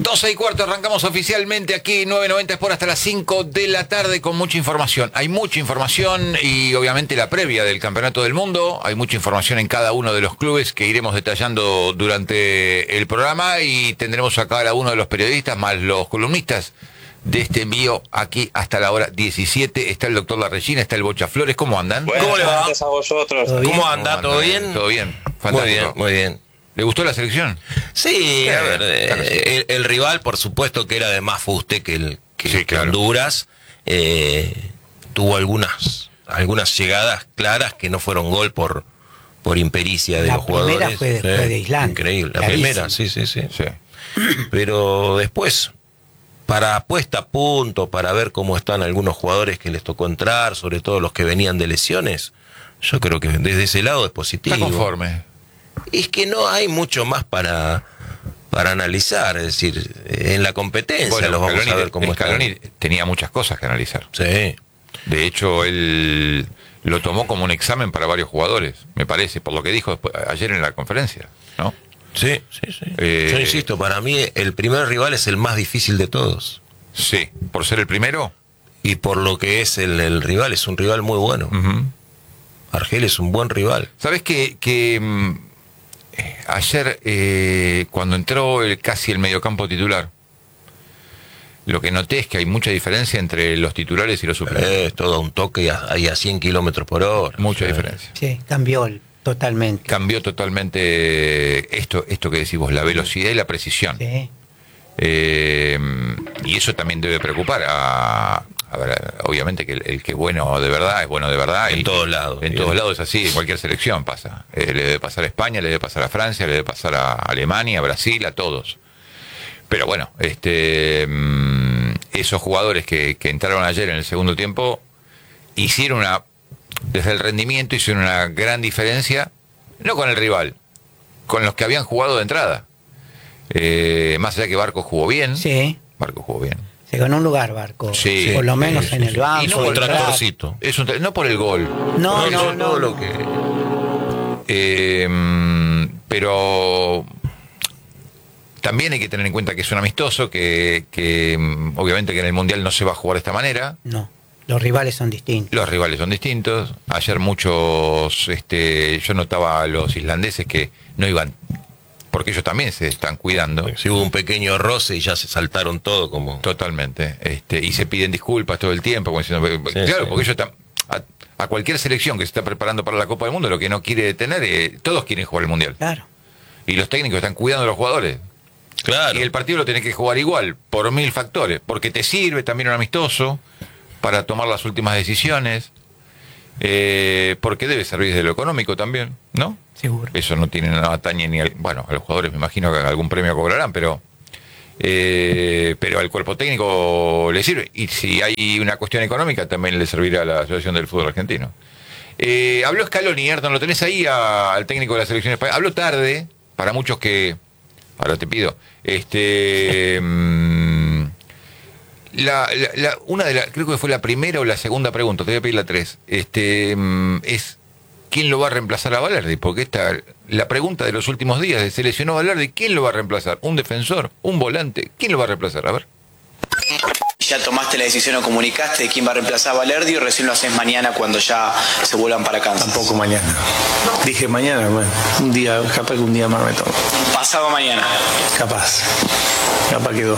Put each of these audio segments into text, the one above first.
12:15, arrancamos oficialmente aquí, 9:90 por hasta las 5 de la tarde con mucha información. Hay mucha información y obviamente la previa del Campeonato del Mundo. Hay mucha información en cada uno de los clubes que iremos detallando durante el programa y tendremos a cada uno de los periodistas más los columnistas de este envío aquí hasta la hora 17. Está el doctor Larrechina, está el Bocha Flores. ¿Cómo andan? Bueno, ¿Cómo le va? gracias a vosotros. ¿Cómo anda? ¿Todo bien? Todo bien. Muy Fantástico. bien, muy bien. ¿Le gustó la selección? Sí, a ver, claro que sí. el rival, por supuesto, que era de más fuste Sí, claro. Honduras, tuvo algunas llegadas claras que no fueron gol por impericia de los jugadores. La primera fue de Islandia. Increíble, la Clarísimo. primera, sí. Sí. Pero después, para puesta a punto, para ver cómo están algunos jugadores que les tocó entrar, sobre todo los que venían de lesiones, yo creo que desde ese lado es positivo. ¿Está conforme? Es que no hay mucho más para analizar, es decir, en la competencia los vamos a ver cómo están. Scaloni tenía muchas cosas que analizar. Sí. De hecho, él lo tomó como un examen para varios jugadores, me parece, por lo que dijo ayer en la conferencia, ¿no? Sí. Yo insisto, para mí el primer rival es el más difícil de todos. Sí, por ser el primero. Y por lo que es el rival, es un rival muy bueno. Uh-huh. Argel es un buen rival. ¿Sabés que ayer, cuando entró casi el mediocampo titular, lo que noté es que hay mucha diferencia entre los titulares y los suplentes? Es todo un toque ahí a 100 kilómetros por hora. Mucha diferencia. Sí, cambió totalmente. Cambió totalmente esto que decís vos, la velocidad y la precisión. Sí. Y eso también debe preocupar a ver, obviamente que el que es bueno de verdad es bueno de verdad. En todos lados. En todos lados es así, en cualquier selección pasa. Le debe pasar a España, le debe pasar a Francia, le debe pasar a Alemania, a Brasil, a todos. Pero bueno, esos jugadores que entraron ayer en el segundo tiempo hicieron desde el rendimiento hicieron una gran diferencia, no con el rival, con los que habían jugado de entrada. Más allá que Barco jugó bien. Sí. Barco jugó bien. Se ganó un lugar, Barco. Sí, por lo menos en el banco. Y no por por el el tractorcito. no por el gol. No. Todo lo que... Pero también hay que tener en cuenta que es un amistoso, que obviamente que en el Mundial no se va a jugar de esta manera. No, los rivales son distintos. Los rivales son distintos. Ayer muchos, yo notaba a los islandeses que no iban, porque ellos también se están cuidando. Si hubo un pequeño roce y ya se saltaron todo como... Totalmente. Y se piden disculpas todo el tiempo. Como diciendo, claro, porque ellos están... A cualquier selección que se está preparando para la Copa del Mundo, lo que no quiere detener, todos quieren jugar el Mundial. Claro. Y los técnicos están cuidando a los jugadores. Claro. Y el partido lo tenés que jugar igual, por 1000 factores. Porque te sirve también un amistoso para tomar las últimas decisiones. Porque debe servir de lo económico también, ¿no? Seguro. Eso no tiene nada atañe ni bueno, a los jugadores me imagino que algún premio cobrarán, pero al cuerpo técnico le sirve. Y si hay una cuestión económica, también le servirá a la Asociación del Fútbol Argentino. Habló Scaloni, Ayrton, ¿lo tenés ahí al técnico de la selección española? Habló tarde, para muchos que... Ahora te pido. Creo que fue la primera o la segunda pregunta, te voy a pedir la 3. Es ¿quién lo va a reemplazar a Valverde? Porque la pregunta de los últimos días, se lesionó Valverde, ¿quién lo va a reemplazar? ¿Un defensor? ¿Un volante? ¿Quién lo va a reemplazar? A ver. ¿Ya tomaste la decisión o comunicaste de quién va a reemplazar a Valverde o recién lo haces mañana cuando ya se vuelvan para Kansas? Tampoco mañana. Dije mañana, bueno, un día, capaz que un día más me tomo. Pasado mañana. Capaz quedó.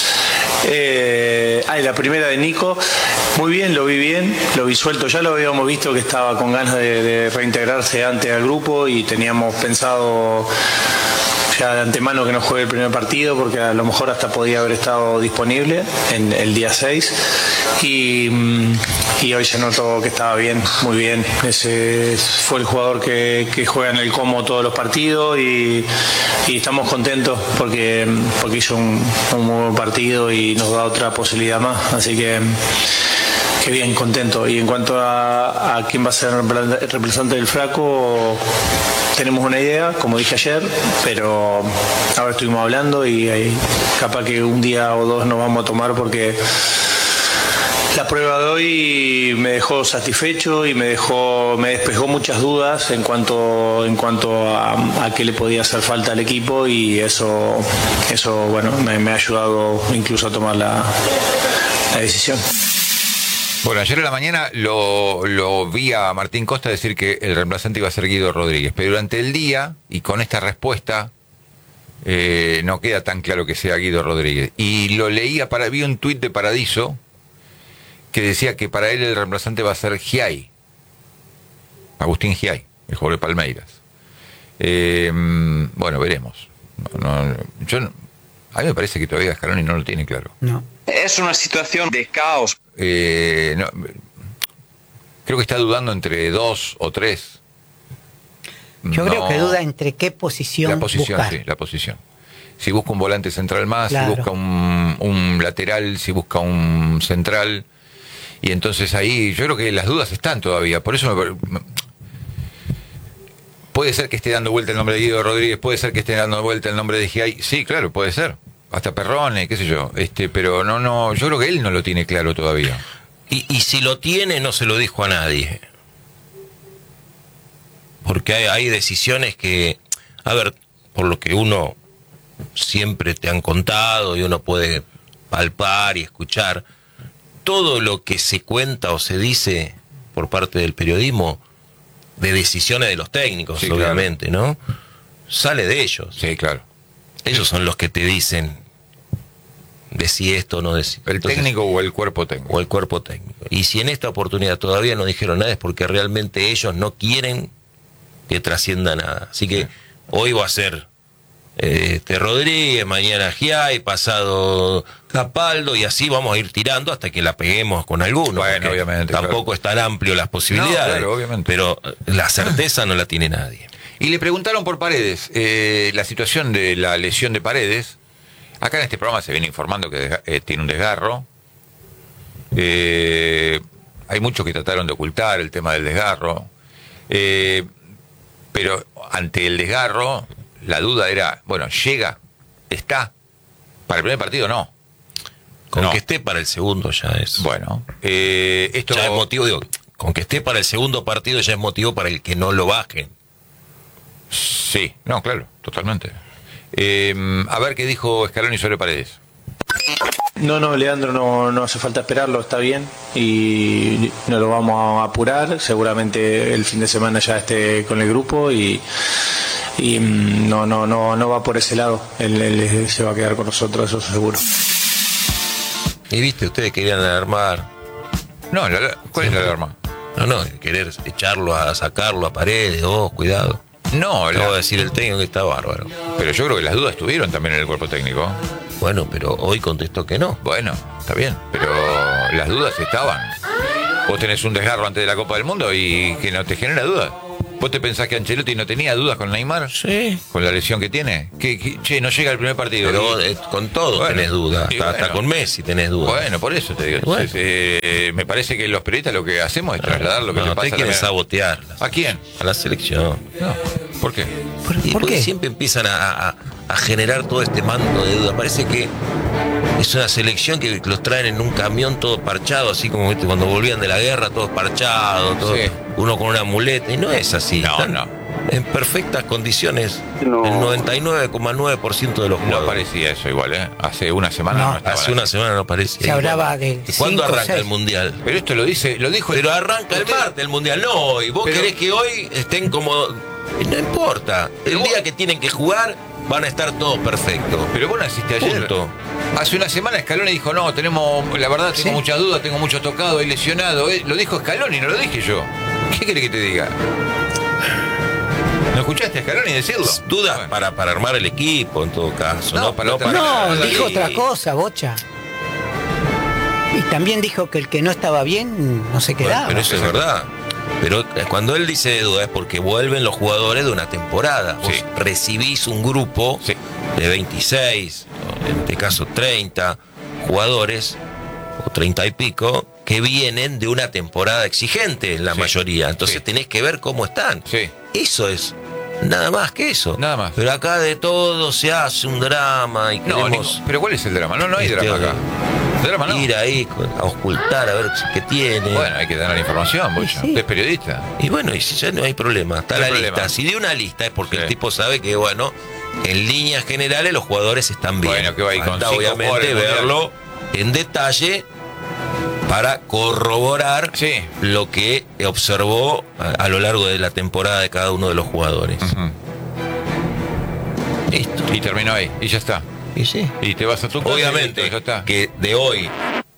La primera de Nico, muy bien, lo vi suelto, ya lo habíamos visto que estaba con ganas de reintegrarse antes al grupo y teníamos pensado ya de antemano que no juegue el primer partido porque a lo mejor hasta podía haber estado disponible en el día 6 y hoy se notó que estaba bien, muy bien. Ese fue el jugador que juega en el Como todos los partidos y estamos contentos porque hizo un muy buen partido y nos da otra posibilidad más, así que bien, contento. Y en cuanto a quién va a ser el reemplazante del Flaco, tenemos una idea, como dije ayer, pero ahora estuvimos hablando y capaz que un día o dos nos vamos a tomar porque La prueba de hoy me dejó satisfecho y me despejó muchas dudas en cuanto a qué le podía hacer falta al equipo, y eso bueno, me ha ayudado incluso a tomar la decisión. Bueno, ayer en la mañana lo vi a Martín Costa decir que el reemplazante iba a ser Guido Rodríguez, pero durante el día, y con esta respuesta, no queda tan claro que sea Guido Rodríguez. Y lo leía, vi un tuit de Paradiso que decía que para él el reemplazante va a ser Giai, Agustín Giai, el jugador de Palmeiras. Bueno, veremos. A mí me parece que todavía Scaloni no lo tiene claro. No. Es una situación de caos. Creo que está dudando entre 2 o 3. Yo creo que duda entre qué posición La posición, buscar. sí, la posición. Si busca un volante central más, Claro. si busca un lateral, si busca un central. Y entonces ahí yo creo que las dudas están todavía. Por eso puede ser que esté dando vuelta el nombre de Guido Rodríguez, puede ser que esté dando vuelta el nombre de Giai. Sí, claro, puede ser. Hasta Perrone, qué sé yo. Pero no, yo creo que él no lo tiene claro todavía. Y si lo tiene, no se lo dijo a nadie. Porque hay decisiones que, a ver, por lo que uno siempre te han contado y uno puede palpar y escuchar, todo lo que se cuenta o se dice por parte del periodismo, de decisiones de los técnicos, Sí, obviamente, ¿no? Sale de ellos. Sí, claro. Ellos son los que te dicen de si esto o no decir. ¿El técnico o el cuerpo técnico? O el cuerpo técnico. Y si en esta oportunidad todavía no dijeron nada es porque realmente ellos no quieren que trascienda nada. Así que hoy va a ser Rodríguez, mañana Giai, pasado Capaldo, y así vamos a ir tirando hasta que la peguemos con alguno. Bueno, obviamente, tampoco es tan amplio las posibilidades. No, claro, obviamente. Pero la certeza no la tiene nadie. Y le preguntaron por Paredes, la situación de la lesión de Paredes. Acá en este programa se viene informando que tiene un desgarro. Hay muchos que trataron de ocultar el tema del desgarro. Pero ante el desgarro, la duda era, bueno, llega, está. Para el primer partido no. Con que esté para el segundo ya es. Bueno, esto ya es motivo, digo, con que esté para el segundo partido ya es motivo para el que no lo bajen. Sí, no, claro, totalmente. A ver qué dijo Scaloni sobre Paredes. No, Leandro, no hace falta esperarlo, está bien, y no lo vamos a apurar. Seguramente el fin de semana ya esté con el grupo y no va por ese lado. Él se va a quedar con nosotros, eso seguro. Y viste, ustedes querían alarmar. No, ¿cuál es la alarma? No, querer echarlo, a sacarlo a Paredes, cuidado. No, Acabo de decir el técnico que está bárbaro. pero yo creo que las dudas estuvieron también en el cuerpo técnico. Bueno, pero hoy contestó que no. Bueno, está bien, pero las dudas estaban. Vos tenés un desgarro antes de la Copa del Mundo y que no te genera dudas. ¿Vos te pensás que Ancelotti no tenía dudas con Neymar? Sí. ¿Con la lesión que tiene? Che, no llega el primer partido. Pero vos, con todo Bueno, tenés dudas. y Hasta bueno. con Messi tenés dudas. Bueno, por eso te digo. Bueno. Entonces, me parece que los periodistas lo que hacemos es trasladar lo que le No, pasa ustedes a quieren la sabotear ¿A quién? a la selección. No. ¿Por qué? Y ¿Por porque qué? siempre empiezan a generar todo este mando de dudas. Parece que es una selección que los traen en un camión todo parchado, así como ¿viste? Cuando volvían de la guerra, todos parchados, todo, Sí. uno con una muleta, y no es así. No, Están no. en perfectas condiciones el 99,9% de los No jugadores. parecía eso igual, ¿eh? Hace una semana no, No, estaba. Hace una semana no parecía. Se hablaba de ¿Cuándo 5 o arranca 6. el Mundial? Pero esto lo dijo Pero arranca el usted- martes el Mundial, no hoy. ¿Vos Pero- querés que hoy estén como...? No importa. El día que tienen que jugar van a estar todos perfectos. Pero vos naciste ayer. Punto. Hace una semana Scaloni dijo, no, la verdad tengo Sí. muchas dudas, tengo mucho tocado, he lesionado. Lo dijo Scaloni, no lo dije yo. ¿Qué querés que te diga? ¿No escuchaste a Scaloni decirlo? Dudas Bueno. para armar el equipo, en todo caso. No, para tener- No, Sí. dijo otra cosa, Bocha. Y también dijo que el que no estaba bien no se Bueno, quedaba. pero eso es verdad. Pero cuando él dice de duda es porque vuelven los jugadores de una temporada. Vos Sí. recibís un grupo Sí. de 26, o en este caso 30 jugadores, o 30 y pico, que vienen de una temporada exigente, la Sí. mayoría. Entonces Sí. tenés que ver cómo están. Sí. Eso es. Nada más que eso. Nada más. Pero acá de todo se hace un drama y No, queremos... pero ¿cuál es el drama? No hay Este, drama acá. ir ahí a ocultar, a ver qué tiene. Bueno, hay que tener la información, Bocha. Sí. Usted es periodista. Y bueno, y si ya no hay problema, está No hay la problema. lista. Si de una lista es porque Sí. el tipo sabe que, bueno, en líneas generales los jugadores están bien. Bueno, que va a ir con Falta, 5 obviamente, jugadores del verlo en detalle para corroborar Sí. lo que observó a lo largo de la temporada de cada uno de los jugadores. Ujú. Listo. Y terminó ahí, y ya está. Y sí. Y te vas a tu casa. Obviamente y listo, ya está. que de hoy,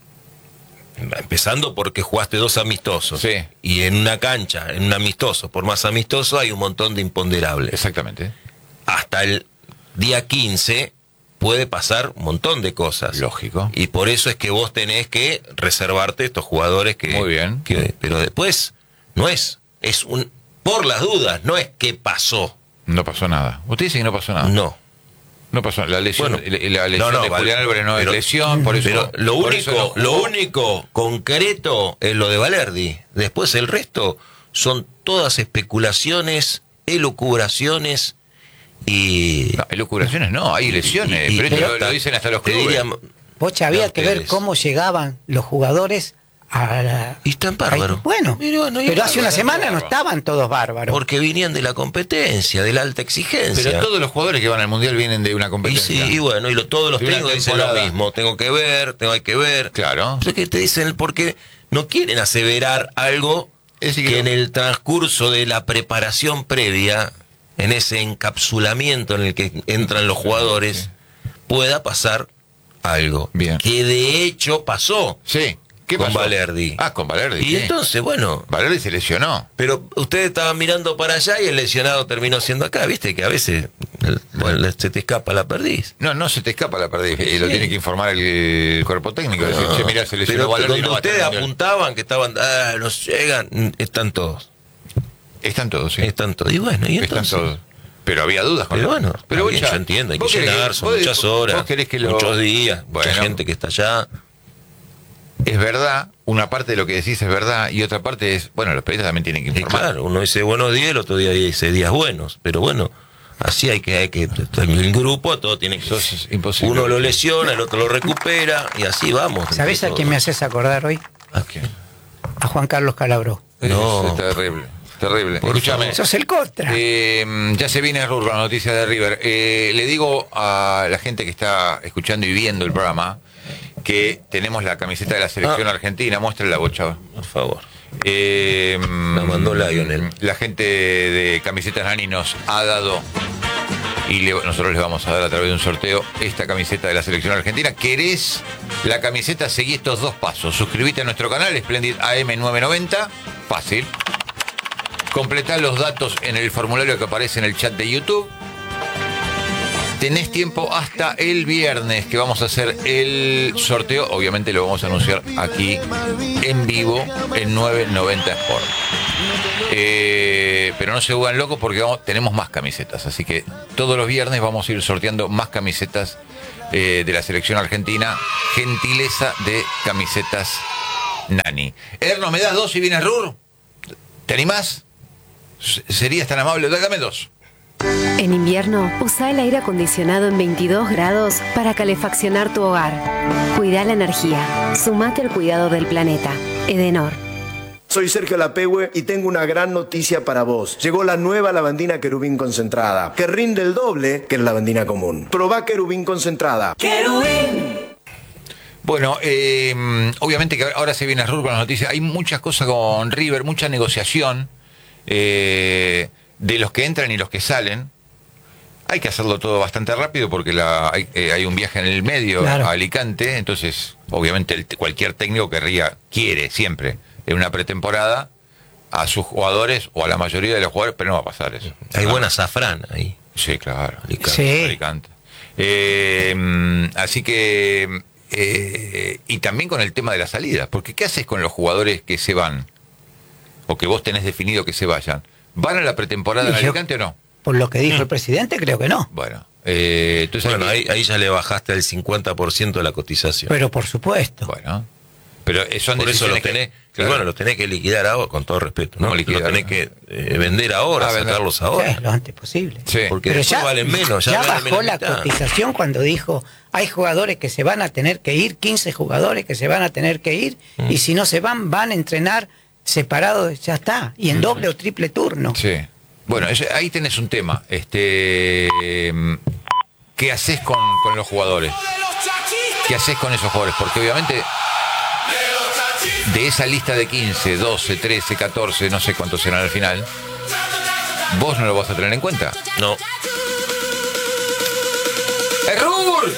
empezando porque jugaste 2 amistosos, Sí. y en una cancha, en un amistoso, por más amistoso, hay un montón de imponderables. Exactamente. Hasta el día 15 puede pasar un montón de cosas. Lógico. Y por eso es que vos tenés que reservarte estos jugadores que... Muy bien. Pero después no es un... Por las dudas, no es que pasó. No pasó nada. Usted dice que no pasó nada. No. No pasó. La lesión, Bueno, la lesión no, de vale. Julián Álvarez no Pero- es lesión, por eso. Pero lo por eso único, no lo jugó. único concreto es lo de Valerdi. Después el resto son todas especulaciones, elucubraciones y... No, elucubraciones no, hay lesiones. y- pero esto pero lo dicen hasta los te clubes. diría, Bocha, había no, que ver ustedes. cómo llegaban los jugadores a la... Y están bárbaros. Bueno, Y bueno, y pero hace una bárbaro, semana no bárbaro. estaban todos bárbaros. porque venían de la competencia, de la alta exigencia. Pero todos los jugadores que van al mundial vienen de una Y competencia. sí, y bueno, todos los De una técnicos dicen lo temporada. mismo. Hay que ver. Claro. Pero que te dicen porque no quieren aseverar algo Es decir, que en el transcurso de la preparación previa, en ese encapsulamiento en el que entran los jugadores, pueda pasar algo. Bien. Que de hecho pasó Sí. ¿Qué con pasó? Valerdi. Ah, con Valerdi. Y sí. entonces, bueno, Valerdi se lesionó. pero ustedes estaban mirando para allá y el lesionado terminó siendo acá. Viste que a veces se te escapa la perdiz. No se te escapa la pérdida. Lo tiene que informar el cuerpo técnico. Decir, che, mirá, se lesionó Pero Valerdi. donde no va a estar ustedes en el mundial. apuntaban que estaban, no llegan, están todos. Están todos, sí. Están todos. Y bueno, y Están entonces. todos. Pero había dudas con Pero lo- bueno, pero está bien, Bocha, yo entiendo, hay que vos querés llenar, son vos- muchas horas, vos querés que muchos días, mucha Bueno, gente que está allá. es verdad, una parte de lo que decís es verdad y otra parte es, bueno, los periodistas también tienen que Y informar. claro, uno dice buenos días, el otro día dice días buenos, pero bueno, así hay que el grupo, todo tiene que Eso es imposible. uno lo lesiona, el otro lo recupera y así vamos. ¿Sabés a entre quién me todos. haces acordar hoy? ¿A quién? A Juan Carlos Calabró. No. Es terrible, terrible. Por Escúchame. Sos el contra. Ya se viene Rur con la noticia de River. Le digo a la gente que está escuchando y viendo el programa que tenemos la camiseta de la selección argentina. Muéstrala, Bocha. Por favor. La mandó Lionel. La gente de Camisetas Nani nos ha dado, y nosotros les vamos a dar a través de un sorteo, esta camiseta de la selección argentina. ¿Querés la camiseta? Seguí estos 2 pasos. Suscribite a nuestro canal, Splendid AM990. Fácil. Completá los datos en el formulario que aparece en el chat de YouTube. Tenés tiempo hasta el viernes que vamos a hacer el sorteo. Obviamente lo vamos a anunciar aquí en vivo en 990 Sport. Pero no se vuelvan locos porque tenemos más camisetas. Así que todos los viernes vamos a ir sorteando más camisetas de la selección argentina. Gentileza de Camisetas Nani. Erno, ¿me das 2 si viene Rur? ¿Te animás? ¿Serías tan amable? Dame 2. En invierno, usa el aire acondicionado en 22 grados para calefaccionar tu hogar. Cuida la energía. Sumate al cuidado del planeta. Edenor. Soy Sergio Lapehue y tengo una gran noticia para vos. Llegó la nueva lavandina Querubín concentrada, que rinde el doble que la lavandina común. Probá Querubín concentrada. Bueno, obviamente que ahora se viene Rur con las noticias. Hay muchas cosas con River, mucha negociación de los que entran y los que salen. Hay que hacerlo todo bastante rápido porque hay un viaje en el medio, Claro. a Alicante. Entonces, obviamente, cualquier técnico quiere siempre en una pretemporada a sus jugadores o a la mayoría de los jugadores, pero no va a pasar eso. Hay buena azafrán ahí. Sí, claro. Alicante. Sí. Alicante. Así que y también con el tema de las salidas, porque ¿qué haces con los jugadores que se van o que vos tenés definido que se vayan? ¿Van a la pretemporada en Y yo- Alicante o no? Por lo que dijo el presidente, creo que no. Bueno, entonces Bueno, ahí ya le bajaste el 50% de la cotización. Pero por supuesto. bueno, pero son Por eso decisiones los tenés, Claro. Y bueno, los tenés que liquidar ahora, con todo respeto, ¿no? ¿Cómo Los liquidar? tenés que vender ahora, vender. sacarlos ahora. Sí, lo antes posible. Sí. Porque Pero después ya, valen menos. ya valen bajó menos la mitad. cotización cuando dijo, hay jugadores que se van a tener que ir, 15 jugadores que se van a tener que ir, y si no se van a entrenar separados, ya está, y en doble o triple turno. Sí. Bueno, ahí tenés un tema. ¿Qué haces con los jugadores? ¿Qué haces con esos jugadores? Porque obviamente de esa lista de 15, 12, 13, 14, no sé cuántos serán al final, vos no lo vas a tener en cuenta. No. ¡Error!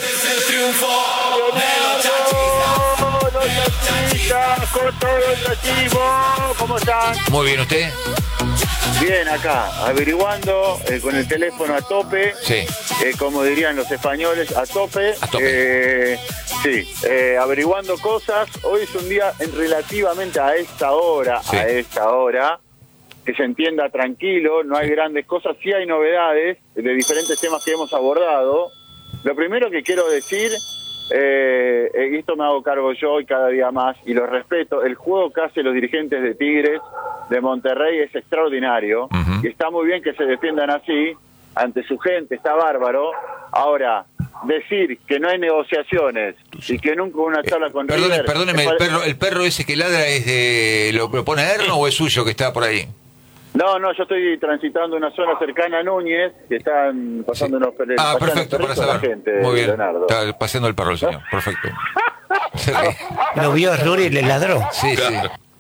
Con todo el recibo, ¿cómo están? Muy bien, ¿usted? Bien, acá, averiguando con el teléfono a tope, Sí. como dirían los españoles, a tope. A tope. Sí, averiguando cosas. Hoy es un día relativamente a esta hora, Sí. que se entienda tranquilo, no hay grandes cosas, sí hay novedades de diferentes temas que hemos abordado. Lo primero que quiero decir, y esto me hago cargo yo y cada día más, y lo respeto, el juego que hacen los dirigentes de Tigres, de Monterrey, es extraordinario, Ujú. y está muy bien que se defiendan así, ante su gente, está bárbaro. Ahora, decir que no hay negociaciones y que nunca hubo una charla con River... Perdóneme, el perro ese que ladra es de... ¿Lo pone Erno o es suyo que está por ahí? No, yo estoy transitando una zona cercana a Núñez, que están pasando unos paseando Perfecto, para perritos a la saber. gente, Muy bien. Leonardo. Está paseando el perro el señor. Perfecto. Se ríe. Lo vio Ruri y le ladró. Sí, sí.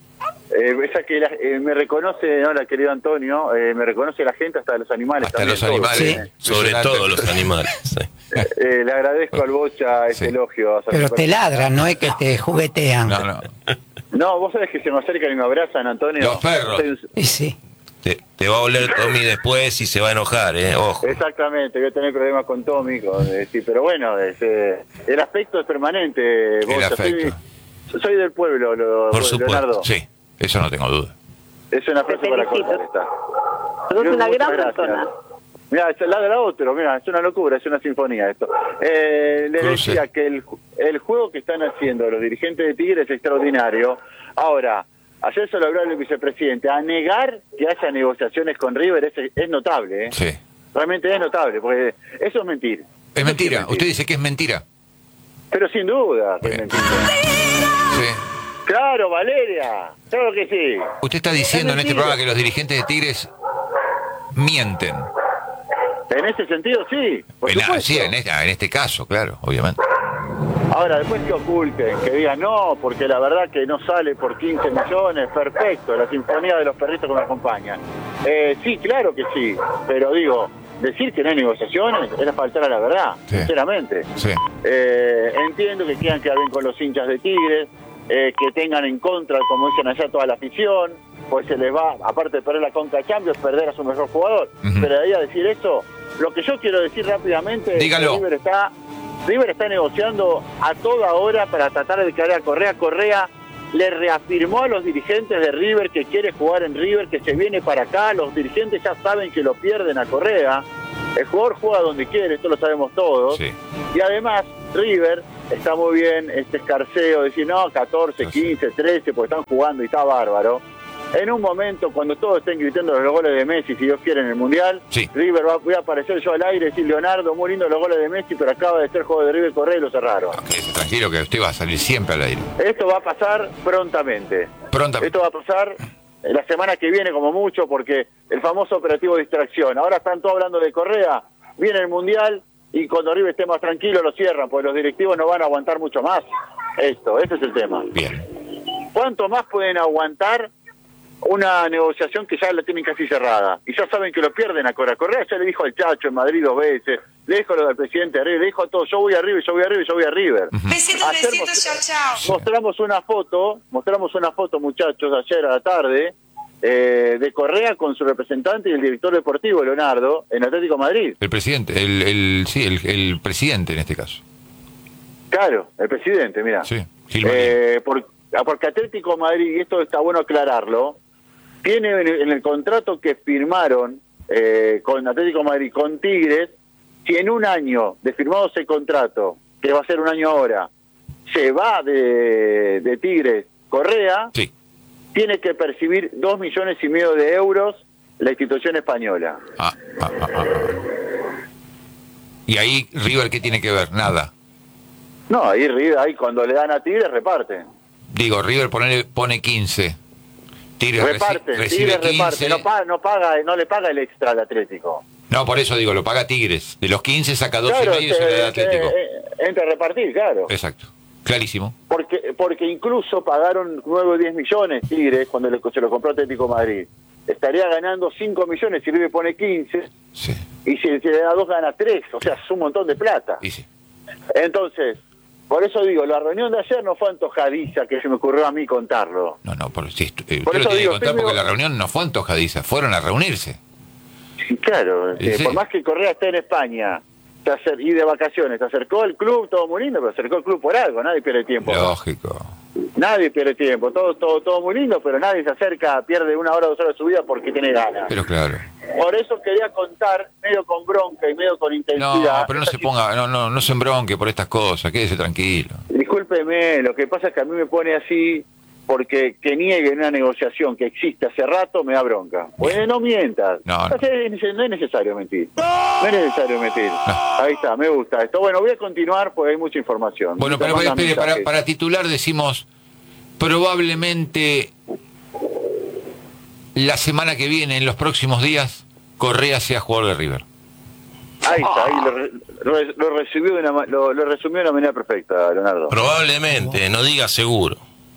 Esa que me reconoce, hola querido Antonio, me reconoce la gente hasta de los animales. Hasta también, los todos, animales. Sí. Sobre Impresionante. todo los animales. Sí. Le agradezco al Bocha ese Sí. elogio. hacia Pero su te persona. ladran, no es que te juguetean. No. No, vos sabés que se me acercan y me abrazan, Antonio. Los perros. Soy- Y sí. Te va a oler Tommy después y se va a enojar, ojo. Exactamente, voy a tener problemas con Tommy, sí, pero bueno, el aspecto es permanente. Bocha. afecto. Soy del pueblo, Por supuesto, Leonardo. Sí, eso no tengo duda. Es una frase para cortar esta. Sos una Muchas gran gracias. persona. Mira, es la de la otro, mira, es una locura, es una sinfonía esto. Le Cruce. decía que el juego que están haciendo los dirigentes de Tigres es extraordinario. Ahora, ayer se lo habló el vicepresidente, a negar que haya negociaciones con River es notable, ¿eh? Sí. Realmente es notable, porque eso es mentir. Es mentira. Eso Usted dice que es mentira. Pero sin duda que es Bien. mentira. Sí. Claro, Valeria, claro que sí. Usted está diciendo en este mentira. programa que los dirigentes de Tigres mienten. En ese sentido, sí. Por supuesto. Sí, en este caso, claro, obviamente. Ahora, después que oculten, que digan no, porque la verdad que no sale por 15 millones, perfecto, la sinfonía de los perritos que me acompañan. Sí, claro que sí, pero digo, decir que no hay negociaciones es faltar a la verdad, Sí. sinceramente. Sí. Entiendo que quieran quedar bien con los hinchas de Tigres, que tengan en contra, como dicen allá, toda la afición, pues se les va, aparte de perder la Conca Champions, perder a su mejor jugador. Ujú. Pero de ahí a decir eso, lo que yo quiero decir rápidamente Dígalo. es que River está negociando a toda hora para tratar de caer a Correa. Correa le reafirmó a los dirigentes de River que quiere jugar en River, que se viene para acá. Los dirigentes ya saben que lo pierden a Correa. El jugador juega donde quiere, esto lo sabemos todos. Sí. Y además, River está muy bien este escarceo, decir no, 14, 15, 13, porque están jugando y está bárbaro. En un momento, cuando todos estén gritando los goles de Messi, si Dios quiere, en el Mundial, Sí. River voy a aparecer yo al aire y decir, Leonardo, muy lindo los goles de Messi, pero acaba de ser juego de River Correa y lo cerraron. Quédese tranquilo que usted va a salir siempre al aire. Esto va a pasar prontamente. Prontamente. Esto va a pasar la semana que viene como mucho, porque el famoso operativo de distracción. Ahora están todos hablando de Correa, viene el Mundial y cuando River esté más tranquilo lo cierran, porque los directivos no van a aguantar mucho más. Ese es el tema. Bien. ¿Cuánto más pueden aguantar una negociación que ya la tienen casi cerrada? Y ya saben que lo pierden a Correa. Correa ya le dijo al Chacho en Madrid 2 veces, le dijo lo del presidente de River, le dijo a todos, yo voy a River, yo voy a River, yo voy a River. Besitos, Ayer besitos, chao, chao. mostramos una foto, muchachos, ayer a la tarde, de Correa con su representante y el director deportivo, Leonardo, en Atlético de Madrid. El presidente, el presidente en este caso. Claro, el presidente, mira. Sí, Gil Marín. Porque Atlético de Madrid, y esto está bueno aclararlo, tiene en el contrato que firmaron con Atlético de Madrid, con Tigres, si en un año de firmado ese contrato, que va a ser un año ahora, se va de Tigres Correa, Sí. tiene que percibir 2,5 millones de euros la institución española. Y ahí River, ¿qué tiene que ver? Nada. No, ahí cuando le dan a Tigres reparten. Digo, River pone 15. Tigres Reparten, recibe Tigres 15. reparte, no le paga el extra al Atlético. No, por eso digo, lo paga Tigres. De los 15 saca 2,5 y se le da al Atlético. Entra a repartir, claro. Exacto. Clarísimo. Porque incluso pagaron 9 o 10 millones Tigres cuando se lo compró Atlético Madrid. Estaría ganando 5 millones si River pone 15. Sí. Y si le da 2 gana 3. O sea, es un montón de plata. Y sí. Entonces, por eso digo, la reunión de ayer no fue antojadiza, que se me ocurrió a mí contarlo. No, sí, usted Por lo eso tiene que digo, contar porque primero- la reunión no fue antojadiza, fueron a reunirse. Claro, Sí. por más que Correa esté en España y de vacaciones, se acercó el club, todo muy lindo, pero se acercó el club por algo, nadie pierde tiempo. Lógico. Nadie pierde tiempo, todo muy lindo, pero nadie se acerca, pierde 1 hora, 2 horas de su vida porque tiene ganas. Pero claro. Por eso quería contar, medio con bronca y medio con intensidad. No, pero no se ponga, no se embronque por estas cosas, quédese tranquilo. Discúlpeme, lo que pasa es que a mí me pone así porque que niegue una negociación que existe hace rato me da bronca. Pues no mientas. No. No es necesario mentir. No es necesario mentir. Ahí está, me gusta esto. Bueno, voy a continuar porque hay mucha información. Bueno, pero Mandan espere, mensajes. para titular decimos, probablemente la semana que viene, en los próximos días, Correa sea jugador de River. Ahí está, ahí lo resumió de una manera perfecta, Leonardo. Probablemente, no diga seguro.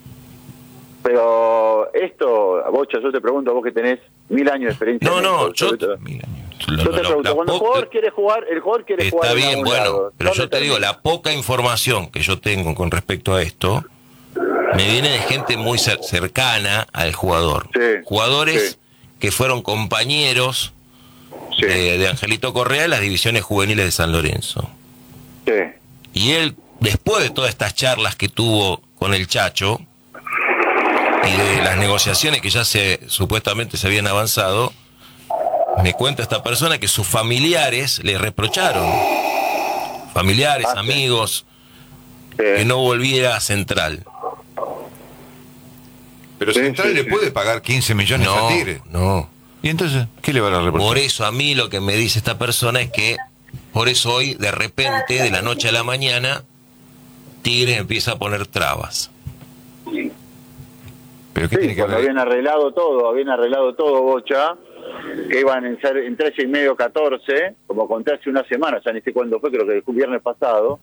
Pero esto, Bocha, yo te pregunto, vos que tenés 1000 años de experiencia. Yo te pregunto, cuando el jugador quiere jugar, el jugador quiere jugar. Está en bien, algún bueno, lado. pero ¿Dónde yo te digo, termina? la poca información que yo tengo con respecto a esto, me viene de gente muy cercana al jugador. Jugadores que fueron compañeros de Angelito Correa en las divisiones juveniles de San Lorenzo. Y él, después de todas estas charlas que tuvo con el Chacho, y de las negociaciones que ya supuestamente se habían avanzado, me cuenta esta persona que sus familiares le reprocharon, familiares, amigos, que no volviera a Central. Pero Central le puede pagar 15 millones a Tigre. No. ¿Y entonces qué le van a reprochar? Por eso a mí lo que me dice esta persona es que, por eso hoy, de repente, de la noche a la mañana, Tigre empieza a poner trabas. ¿Pero qué tiene que Cuando ver? habían arreglado todo, Bocha, que iban en 13,5, 14, como conté hace una semana, ya ni sé cuándo fue, creo que el viernes pasado.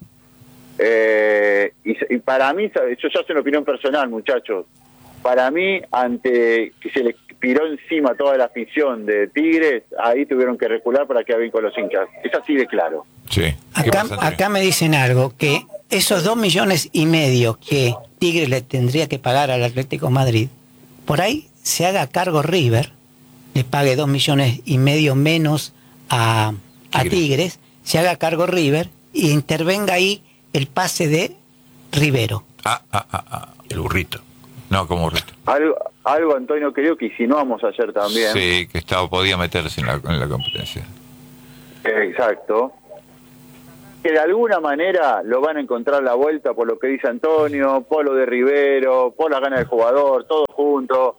Y para mí, yo ya sé una opinión personal, muchachos. Para mí, ante que se le piró encima toda la afición de Tigres, ahí tuvieron que recular para quedar bien con los hinchas. Es así de claro. Sí. Acá me dicen algo, que esos 2,5 millones que Tigres le tendría que pagar al Atlético de Madrid, por ahí se haga cargo River, le pague 2,5 millones menos a Tigres, se haga cargo River y intervenga ahí el pase de Rivero. El burrito. No, como burrito. Algo Antonio, creo que insinuamos ayer también. Sí, que podía meterse en la competencia. Exacto. Que de alguna manera lo van a encontrar la vuelta por lo que dice Antonio, por lo de Rivero, por las ganas del jugador, todo junto.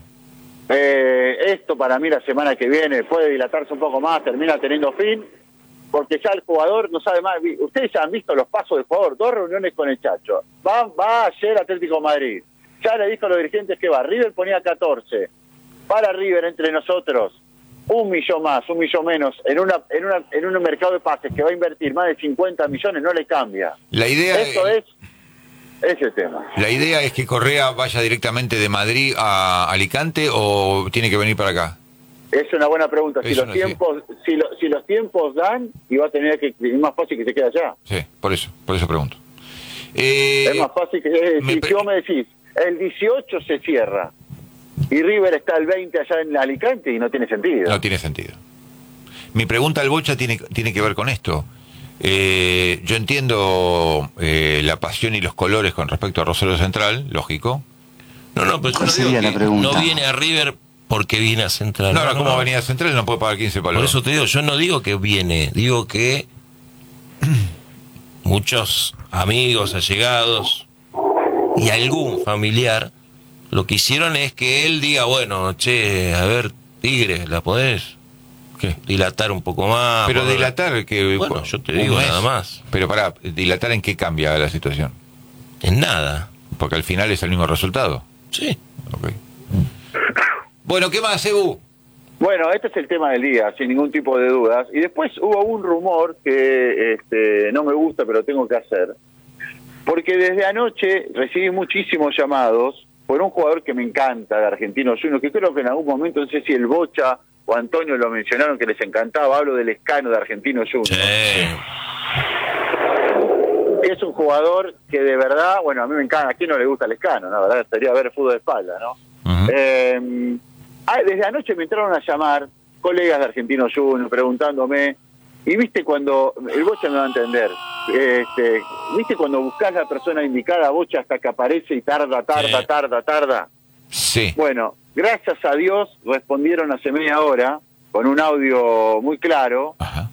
Esto para mí la semana que viene puede dilatarse un poco más, termina teniendo fin, porque ya el jugador no sabe más. Ustedes ya han visto los pasos del jugador, 2 reuniones con el Chacho. Va ayer Atlético de Madrid. Ya le dijo a los dirigentes que va. River ponía 14. Para River, entre nosotros, 1 millón más, 1 millón menos, en un mercado de pases que va a invertir más de 50 millones, no le cambia. La idea Esto es ese tema. ¿La idea es que Correa vaya directamente de Madrid a Alicante o tiene que venir para acá? Es una buena pregunta. Si Eso los no sé. tiempos, si los tiempos dan, y va a tener que, es más fácil que se quede allá. Sí, por eso pregunto. Es más fácil que si vos me decís, el 18 se cierra y River está el 20 allá en Alicante y no tiene sentido. No tiene sentido. Mi pregunta al Bocha tiene que ver con esto. Yo entiendo la pasión y los colores con respecto a Rosario Central, lógico. No, pero yo no digo que no viene a River porque viene a Central. No, como venía a Central no puede pagar 15 palos. Por eso te digo, yo no digo que viene, digo que muchos amigos, allegados y algún familiar Lo que hicieron es que él diga, bueno, che, a ver, Tigre, ¿la podés? ¿Qué? Dilatar un poco más. Pero dilatar, que bueno, yo te digo nada más. Pero pará, ¿dilatar en qué cambia la situación? En nada. Porque al final es el mismo resultado. Sí. Okay. Bueno, ¿qué más, Ebu? Bueno, este es el tema del día, sin ningún tipo de dudas. Y después hubo un rumor que no me gusta, pero tengo que hacer. Porque desde anoche recibí muchísimos llamados por un jugador que me encanta, de Argentinos Juniors, que creo que en algún momento, no sé si el Bocha o Antonio lo mencionaron, que les encantaba. Hablo del Lescano de Argentinos Juniors. Sí. Que es un jugador que de verdad, bueno, a mí me encanta. ¿A quién no le gusta el Lescano? La verdad, sería ver fútbol de espalda, ¿no? Desde anoche me entraron a llamar colegas de Argentinos Juniors preguntándome, y viste cuando, el Bocha me va a entender, viste cuando buscas la persona indicada, Bocha, hasta que aparece y tarda. Sí. Bueno, gracias a Dios respondieron hace media hora con un audio muy claro. Ajá.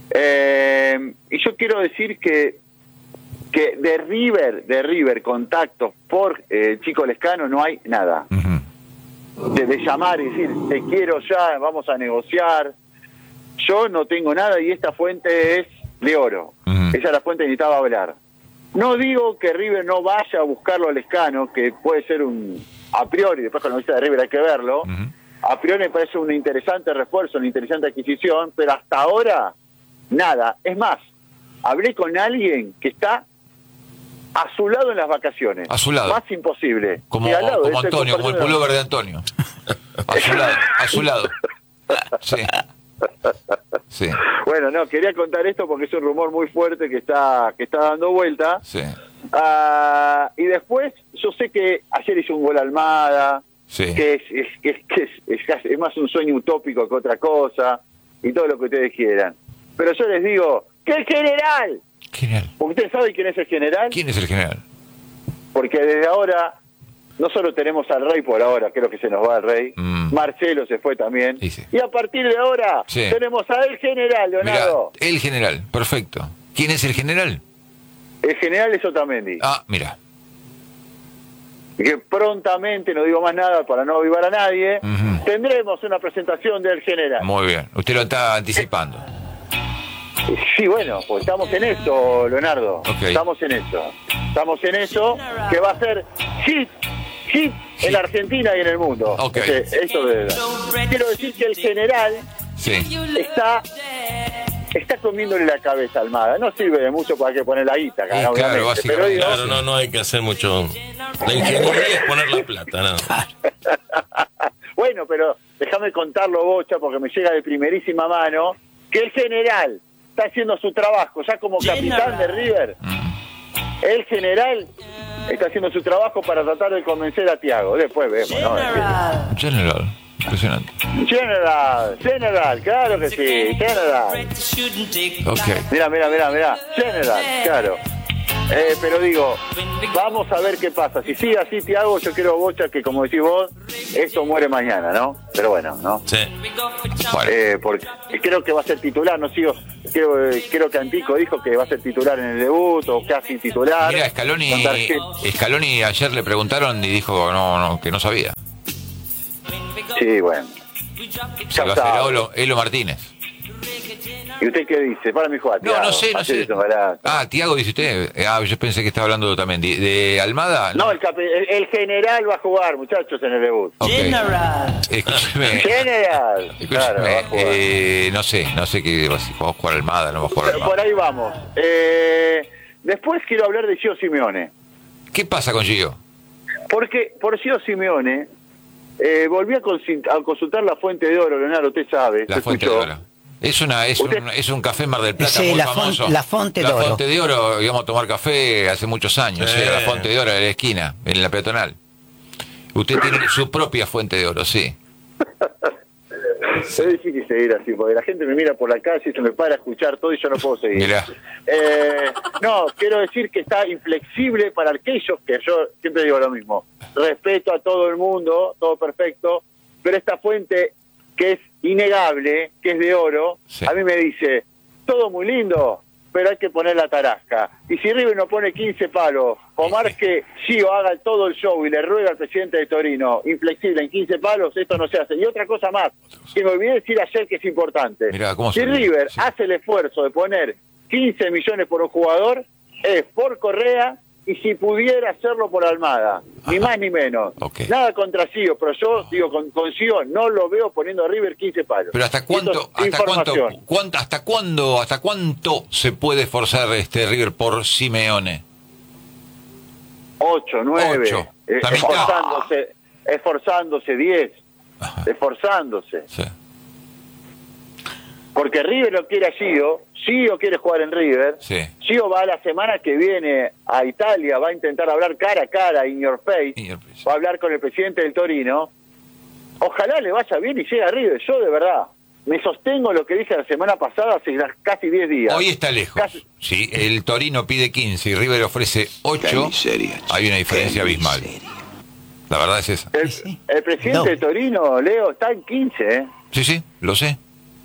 Y yo quiero decir que de River contactos por Chico Lescano no hay nada. Uh-huh. De llamar y decir, te quiero ya, vamos a negociar. Yo no tengo nada y esta fuente es de oro. Uh-huh. Esa es la fuente que necesitaba hablar. No digo que River no vaya a buscarlo a Lescano, que puede ser a priori, después con la noticia de River hay que verlo. Uh-huh. A priori me parece un interesante refuerzo, una interesante adquisición, pero hasta ahora, nada. Es más, hablé con alguien que está a su lado en las vacaciones. A su lado. Más imposible. Como Y al lado, Antonio, compañero como el pullover de Antonio. A su lado. Sí. Sí. Bueno, no, quería contar esto porque es un rumor muy fuerte que está dando vuelta. Sí. Y después, yo sé que ayer hizo un gol Almada, Sí. que es más un sueño utópico que otra cosa, y todo lo que ustedes quieran. Pero yo les digo, ¡que el general! General. ¿Ustedes saben quién es el general? ¿Quién es el general? Porque desde ahora, no solo tenemos al Rey por ahora, creo que se nos va el Rey, Marcelo se fue también, Sí. y a partir de ahora Sí. tenemos a el general, Mirá, Leonardo. el general, perfecto. ¿Quién es el general? El general es Otamendi. Ah, mira. Que prontamente, no digo más nada para no avivar a nadie, Ujú. tendremos una presentación del general. Muy bien. Usted lo está anticipando. Sí, bueno, pues estamos en eso, Leonardo. Ok. Estamos en eso, que va a ser hit en la Argentina y en el mundo. Ok. Eso de verdad. Quiero decir que el general Sí. está comiéndole la cabeza a Almada. No sirve de mucho para que poner la guita, Sí, claro, obviamente. básicamente. Pero digo, Claro, no hay que hacer mucho. La ingeniería es poner la plata, nada. bueno, pero déjame contarlo, Bocha, porque me llega de primerísima mano, que el general está haciendo su trabajo, ya como capitán de River. El general está haciendo su trabajo para tratar de convencer a Thiago. Después vemos, ¿no? General. Impresionante. General, claro que sí, general. Ok. Mira, general, claro. Pero digo, vamos a ver qué pasa. Si sigue así, Thiago, yo quiero, Bocha, que como decís vos, esto muere mañana, ¿no? Pero bueno, ¿no? Sí. Bueno. Porque creo que va a ser titular, no sigo. Creo que Antico dijo que va a ser titular en el debut o casi titular. Mira, Scaloni ayer le preguntaron y dijo que no sabía. Sí, bueno. Se va a hacer Elo Martínez. ¿Y usted qué dice? Para mi jugar. No sé. Thiago dice usted. Yo pensé que estaba hablando también de Almada. No, el general va a jugar, muchachos, en el debut. Okay. General. Escúcheme. General. Claro, va a jugar. No sé qué va a jugar Almada, no va a jugar Almada. Por ahí vamos. Después quiero hablar de Gio Simeone. ¿Qué pasa con Gio? Porque por Gio Simeone volví a consultar la Fuente de Oro, Leonardo, usted sabe. La Fuente de Oro. Es un café en Mar del Plata sí, muy la famoso. La Fuente de Oro. La Fuente de Oro, íbamos a tomar café hace muchos años. La Fuente de Oro de la esquina, en la peatonal. Usted tiene su propia Fuente de Oro, sí. Es difícil seguir así, porque la gente me mira por la calle y se me para a escuchar todo y yo no puedo seguir. Mirá. No, quiero decir que está inflexible para aquellos que yo siempre digo lo mismo. Respeto a todo el mundo, todo perfecto, pero esta fuente que es innegable, que es de oro, sí. A mí me dice, todo muy lindo, pero hay que poner la tarasca. Y si River no pone 15 palos por más que Gio haga todo el show y le ruega al presidente de Torino, inflexible en 15 palos, esto no se hace. Y otra cosa más, que me olvidé decir ayer que es importante. Mirá, ¿cómo si se olvida? River Sí. hace el esfuerzo de poner 15 millones por un jugador, es por Correa, y si pudiera hacerlo por Almada, ni más ni menos. Ok. Nada contra Gio, pero yo digo, con Gio no lo veo poniendo a River 15 palos. Pero ¿hasta cuánto, Esto es información. hasta cuánto se puede forzar River por Simeone? 8, 9, 8. La mitad. esforzándose 10, Ajá. esforzándose. Sí. Porque River lo quiere a Gio quiere jugar en River, Sí. Gio va la semana que viene a Italia, va a intentar hablar cara a cara, in your face, va a hablar con el presidente del Torino, ojalá le vaya bien y llegue a River. Yo de verdad me sostengo lo que dije la semana pasada, hace casi 10 días. Hoy está lejos. Sí, el Torino pide 15 y River ofrece 8. Hay una diferencia abismal. La verdad es esa. El presidente del Torino, Leo, está en 15, ¿eh? Sí, lo sé.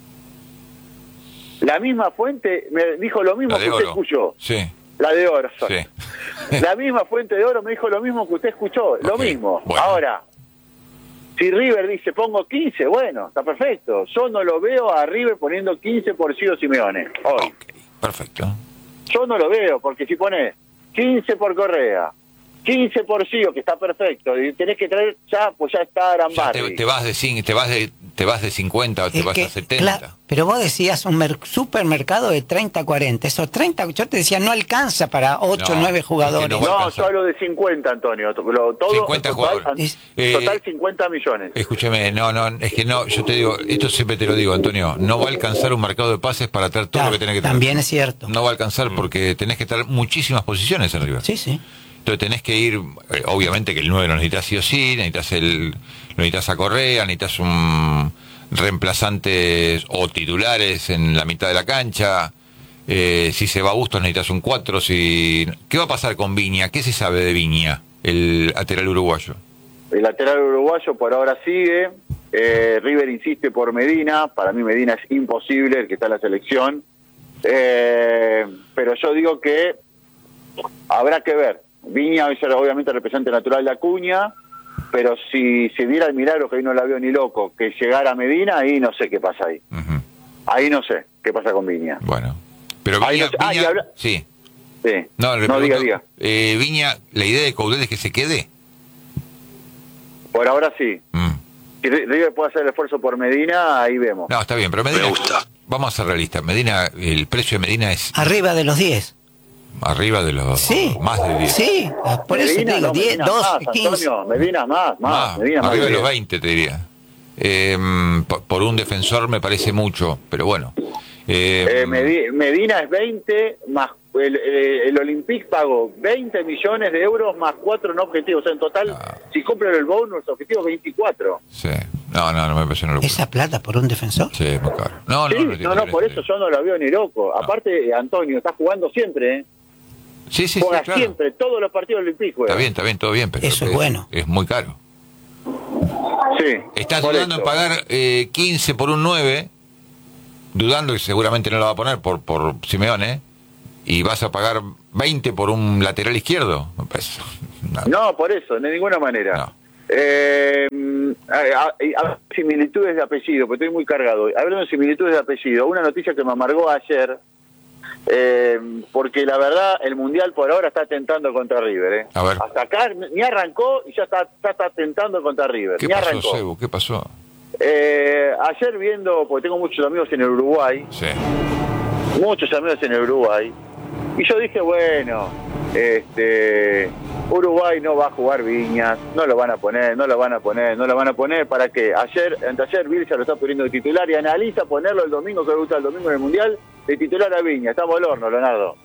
La misma fuente me dijo lo mismo La de que usted oro. escuchó. Sí. La de oro. Sí. La misma fuente de oro me dijo lo mismo que usted escuchó. Lo mismo. Bueno. Ahora, si River dice pongo 15, bueno, está perfecto. Yo no lo veo a River poniendo 15 por Gio Simeone hoy. Ok, perfecto. Yo no lo veo, porque si pones 15 por Correa, 15 por Gio, que está perfecto, y tenés que traer ya, pues ya está Ya Arambarri. te vas de 50 o te Es vas que, a 70. claro, pero vos decías un supermercado de 30 a 40. Esos 30, yo te decía, no alcanza para 8 o No, 9 es jugadores. que no va a No, alcanzar. yo hablo de 50, Antonio. Todo, 50 jugadores. Total 50 millones. Escúchame, es que no, yo te digo, esto siempre te lo digo, Antonio, no va a alcanzar un mercado de pases para traer todo Claro, lo que tenés que traer. también es cierto. No va a alcanzar porque tenés que traer muchísimas posiciones en River. Sí, sí. Entonces tenés que ir, obviamente que el 9 lo necesitas sí o sí, necesitas a Correa, necesitas un reemplazantes o titulares en la mitad de la cancha. Si se va a Bustos necesitas un 4. ¿Qué va a pasar con Viña? ¿Qué se sabe de Viña, el lateral uruguayo? El lateral uruguayo por ahora sigue. River insiste por Medina. Para mí Medina es imposible, el que está en la selección. Pero yo digo que habrá que ver. Viña hoy será obviamente el representante natural de Acuña, pero si se diera el milagro, que hoy no la veo ni loco, que llegara Medina, ahí no sé qué pasa ahí. Uh-huh. Ahí no sé qué pasa con Viña. Bueno, pero Ahí Viña, no sé. Viña- y habla- sí. Sí. No, le No, pregunto, diga. Viña, la idea de Coudet es que se quede. Por ahora sí. Mm. Si River puede hacer el esfuerzo por Medina, ahí vemos. No, está bien, pero Medina, vamos a ser realistas. Medina, el precio de Medina es Arriba de los 10. arriba de los Sí. más de 10. Sí, por eso te Medina, digo, no, 10, Medina 2, más, 15. Antonio, Medina más. Medina más arriba de de los 10. 20 te diría. Por un defensor me parece mucho, pero bueno. Medina es 20 más el Olympique pagó 20 millones de euros más 4 no objetivos. O sea, en total, si cumplen el bonus, objetivo 24. Sí. No, me parece una locura. ¿Esa plata por un defensor? Sí, es muy caro. No, Sí, tiene no, que por ver. eso yo no la veo ni loco. Aparte, Antonio, está jugando siempre, ¿eh? Sí, Juega claro. siempre, todos los partidos del Olympique juega. Está bien, todo bien, pero Eso es bueno. Es muy caro. Sí. Estás por dudando eso. en pagar 15 por un 9, dudando que seguramente no lo va a poner por Simeone, y vas a pagar 20 por un lateral izquierdo. Pues, nada. No, por eso, de ninguna manera. No. Similitudes de apellido, porque estoy muy cargado. Hablando de similitudes de apellido, una noticia que me amargó ayer, porque la verdad el Mundial por ahora está tentando contra River. A ver. Hasta acá ni arrancó y ya está tentando contra River. ¿Qué Ni pasó, arrancó. Sebu? ¿Qué pasó? Ayer viendo, porque tengo muchos amigos en el Uruguay, Sí. muchos amigos en el Uruguay, y yo dije, bueno, Uruguay no va a jugar Viñas, no lo van a poner, ¿para qué? Anteayer Bielsa lo está poniendo de titular y analiza ponerlo el domingo, que le gusta el domingo en el Mundial, de titular a Viñas. Estamos al horno, Leonardo.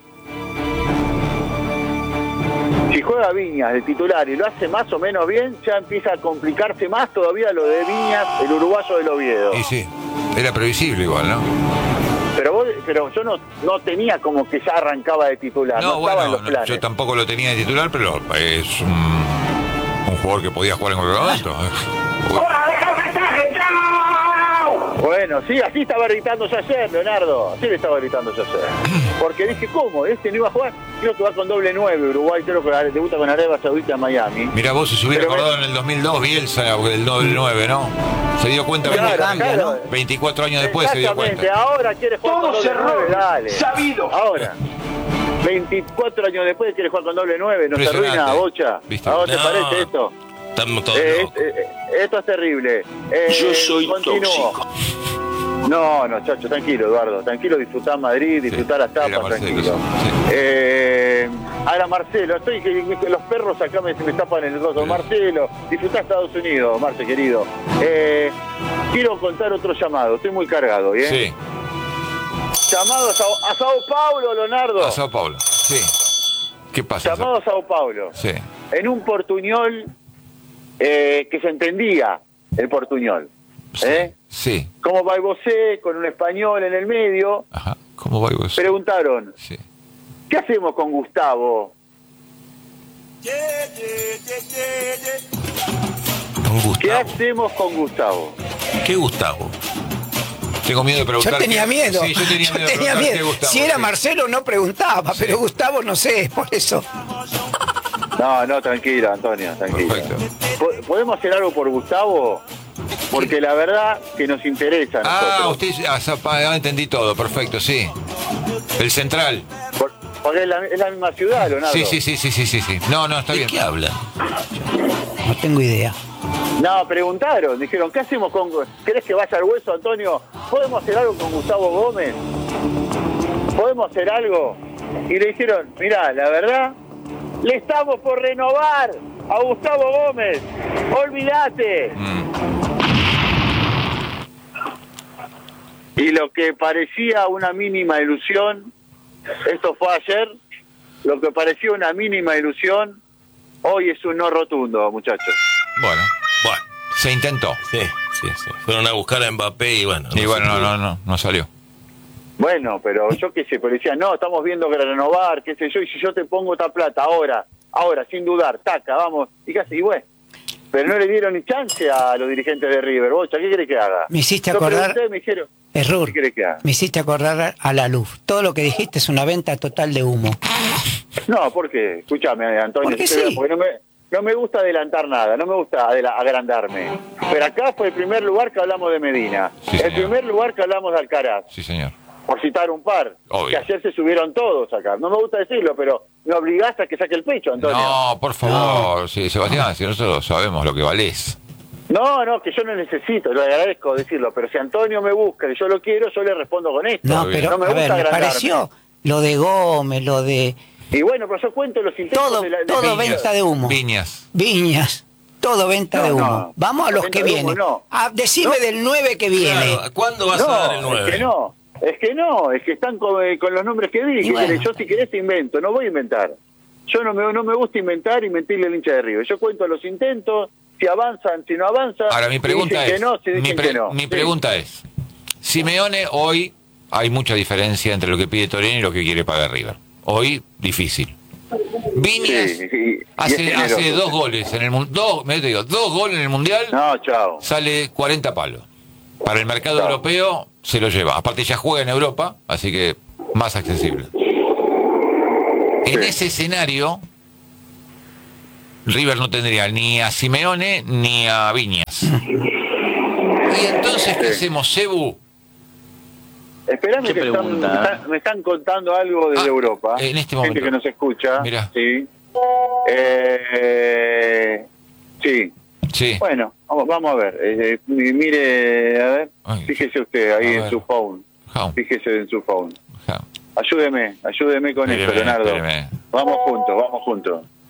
Si juega Viñas de titular y lo hace más o menos bien, ya empieza a complicarse más todavía lo de Viñas, el uruguayo del Oviedo. Y sí, era previsible igual, ¿no? Pero yo no tenía como que ya arrancaba de titular, no estaba en los planes. yo tampoco lo tenía de titular, pero es un jugador que podía jugar en cualquier momento. Bueno, sí, así estaba gritando yo ayer, Leonardo. Así le estaba gritando yo ayer. Porque dije, ¿cómo? Este no iba a jugar. Creo que va con doble 9. Uruguay creo que debuta con Arabia Saudita en Miami. Mira vos, si se hubiera acordado en el 2002, Bielsa, el doble 9, ¿no? Se dio cuenta, Claro. 24 años después se dio cuenta. Ahora quiere jugar con doble 9, dale. Sabido. Ahora. 24 años después quiere jugar con doble 9. ¿Nos arruina, Bocha? ¿Viste? ¿A vos te parece esto? Estamos todos Esto es terrible. Yo soy continúo. tóxico. No, Chacho, tranquilo, Eduardo. Tranquilo, disfrutar Madrid, disfrutar las tapas, tranquilo. Ahora, Marcelo, estoy que los perros acá me tapan el rostro. Marcelo, disfrutá Estados Unidos, Marce, querido. Quiero contar otro llamado, estoy muy cargado, ¿bien? Sí. Llamado a Sao Paulo, Leonardo. A Sao Paulo, sí. ¿Qué pasa? Llamado a Sao Paulo. Sí. En un portuñol que se entendía, el portuñol. Sí. ¿Cómo va vos con un español en el medio? Ajá. ¿Cómo va vos? Preguntaron, Sí. ¿qué hacemos con Gustavo? ¿Con Gustavo? ¿Qué hacemos con Gustavo? ¿Qué Gustavo? Tengo miedo de preguntar. Yo tenía miedo. Sí, yo tenía miedo de tenía preguntar miedo. qué Gustavo, Si era sí. Marcelo no preguntaba, pero Gustavo no sé, por eso. No, tranquilo, Antonio, tranquilo. Perfecto. ¿Podemos hacer algo por Gustavo? Porque la verdad que nos interesa a nosotros. Usted entendí todo, perfecto, sí. El central. Porque es la misma ciudad, Leonardo. Sí. No, está ¿De bien. qué hablan? No tengo idea. No, preguntaron, dijeron, ¿qué hacemos con... ¿Querés que vaya al hueso, Antonio? ¿Podemos hacer algo con Gustavo Gómez? ¿Podemos hacer algo? Y le dijeron, mirá, la verdad, le estamos por renovar a Gustavo Gómez. Olvídate. Y lo que parecía una mínima ilusión, esto fue ayer, lo que parecía una mínima ilusión, hoy es un no rotundo, muchachos. Bueno, se intentó. Sí. Fueron a buscar a Mbappé y bueno. Y bueno, no salió. Bueno, pero yo qué sé, pero decían, no, estamos viendo que renovar, qué sé yo, y si yo te pongo esta plata ahora, sin dudar, taca, vamos, y casi, y bueno. Pero no le dieron ni chance a los dirigentes de River. Bocha, ¿qué querés que haga? Me hiciste Yo acordar... pregunté, me dijeron, Error. ¿qué querés que haga? Me hiciste acordar a la luz. Todo lo que dijiste es una venta total de humo. No, ¿por qué? Escúchame, Antonio. Porque sí. Porque no me gusta adelantar nada, no me gusta agrandarme. Pero acá fue el primer lugar que hablamos de Medina. Sí, el señor. primer lugar que hablamos de Alcaraz. Sí, señor. Por citar un par. Obvio. Que ayer se subieron todos acá. No me gusta decirlo, pero me obligaste a que saque el pecho, Antonio. No, por favor. Sí, Sebastián, si nosotros sabemos lo que valés. No, que yo no necesito, lo agradezco decirlo, pero si Antonio me busca y yo lo quiero, yo le respondo con esto. No, pero me a ver, gusta me agrandarme. pareció lo de Gómez, lo de... Y bueno, pero yo cuento los intentos Todo, de la... todo Viñas. venta de humo. Viñas. Todo venta de humo. No. Vamos a los Venta que de humo, vienen. no. Decime del 9 que viene. Claro, ¿cuándo vas a dar el 9? Es que están con los nombres que dije. Y bueno. Yo si querés te invento, no voy a inventar. Yo no me gusta inventar y mentirle al hincha de River. Yo cuento los intentos, si avanzan, si no avanzan. Ahora, mi pregunta si dicen es... que no, si dicen que no. Mi Sí. pregunta es... Simeone hoy... Hay mucha diferencia entre lo que pide Torino y lo que quiere pagar River. Hoy, difícil. Viñas Sí, hace 2 goles en el Mundial. Dos goles en el Mundial. No, chao. Sale 40 palos. Para el mercado Chao. europeo se lo lleva. Aparte ya juega en Europa, así que más accesible. En ese escenario, River no tendría ni a Simeone ni a Viñas. Y entonces, ¿qué hacemos, Cebu? Esperame que me están contando algo desde Europa. En este momento. Gente que nos escucha. Mirá. Sí. Sí. Sí. Bueno, vamos a ver. Mire, a ver. Ay, Fíjese usted ahí a en ver. su phone. Jao. Fíjese en su phone. Jao. Ayúdeme con Espéreme, esto, Leonardo. espéreme. Vamos juntos.